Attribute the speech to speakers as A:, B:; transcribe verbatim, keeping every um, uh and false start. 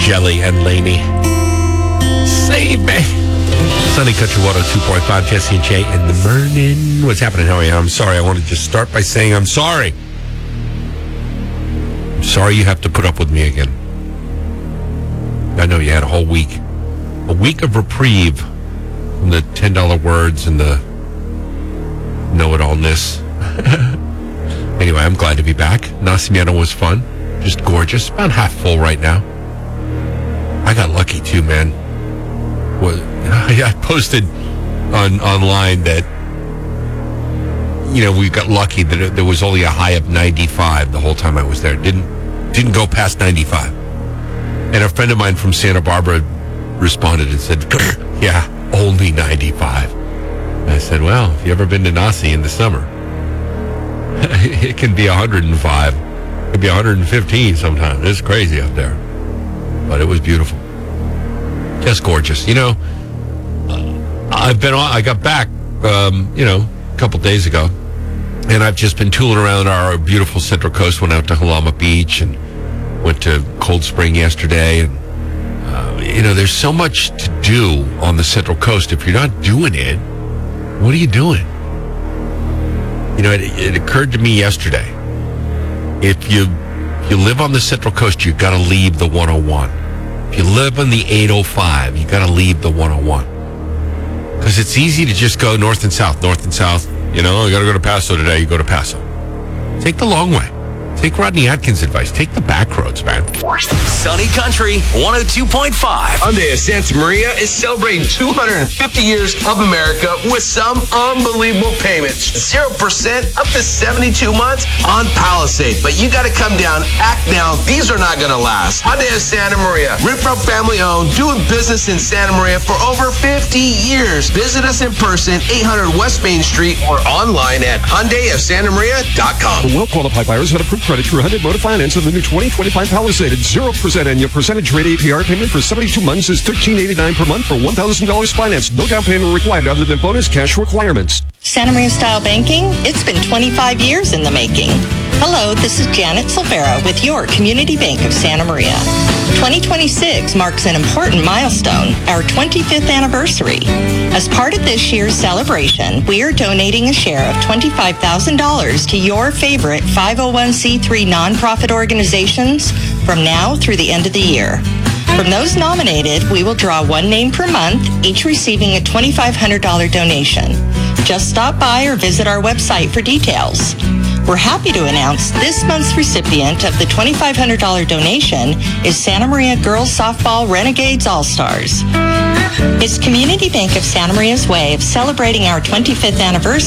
A: Jelly and Laney. Save me. Sunny Country one oh two point five, Jesse and Jay in the morning. What's happening? How are you? I'm sorry. I want to just start by saying I'm sorry. I'm sorry you have to put up with me again. I know you had a whole week. A week of reprieve from the ten dollar words and the know-it-allness. Anyway, I'm glad to be back. Nacimiento was fun. Just gorgeous. About half full right now. I got lucky too, man. Well, I posted on online that, you know, we got lucky that it, there was only a high of ninety-five the whole time I was there. Didn't didn't go past ninety-five. And a friend of mine from Santa Barbara responded and said, yeah, only ninety-five. And I said, well, if you've ever been to Nasi in the summer, it can be one hundred five. It can be one hundred fifteen sometimes. It's crazy up there. But it was beautiful. Just gorgeous. You know, I've been on, I got back, um, you know, a couple days ago, and I've just been tooling around our beautiful Central Coast. Went out to Halama Beach and went to Cold Spring yesterday. And, uh, you know, there's so much to do on the Central Coast. If you're not doing it, what are you doing? You know, it, it occurred to me yesterday. If you, if you live on the Central Coast, you've got to leave the one oh one. If you live on the eight oh five, you got to leave the one oh one. Because it's easy to just go north and south, north and south. You know, you got to go to Paso today, you go to Paso. Take the long way. Take Rodney Atkins' advice. Take the back roads, man.
B: Sunny Country one oh two point five.
C: Hyundai of Santa Maria is celebrating two hundred fifty years of America with some unbelievable payments. zero percent up to seventy-two months on Palisade. But you got to come down, act now. These are not going to last. Hyundai of Santa Maria. Renfro family owned, doing business in Santa Maria for over fifty years. Visit us in person, eight hundred West Main Street, or online at Hyundai of Santa Maria dot com.
D: Well-qualified buyers have approved credit through Hyundai Motor Finance on the new twenty twenty-five Palisade at zero percent annual percentage rate A P R payment for seventy-two months is thirteen eighty-nine per month for one thousand dollars finance. No down payment required other than bonus cash requirements.
E: Santa Maria Style Banking, it's been twenty-five years in the making. Hello, this is Janet Silvera with your Community Bank of Santa Maria. twenty twenty-six marks an important milestone, our twenty-fifth anniversary. As part of this year's celebration, we are donating a share of twenty-five thousand dollars to your favorite five oh one c three nonprofit organizations from now through the end of the year. From those nominated, we will draw one name per month, each receiving a twenty-five hundred dollars donation. Just stop by or visit our website for details. We're happy to announce this month's recipient of the twenty-five hundred dollars donation is Santa Maria Girls Softball Renegades All-Stars. It's Community Bank of Santa Maria's way of celebrating our twenty-fifth anniversary